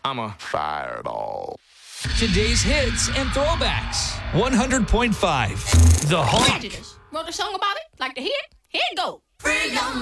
I'm a fireball. Today's hits and throwbacks. 100.5 The Honk. Wrote a song about it, like the hit. Here it go. Free your